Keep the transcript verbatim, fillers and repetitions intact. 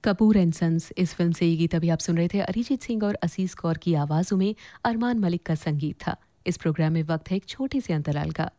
Kapoor and sons इस film से ये गीत अभी आप सुन रहे थे अरिजीत सिंह और असीस कौर की आवाज़ों में। अरमान मलिक का संगीत था। इस प्रोग्राम में वक्त है एक छोटे से अंतराल का।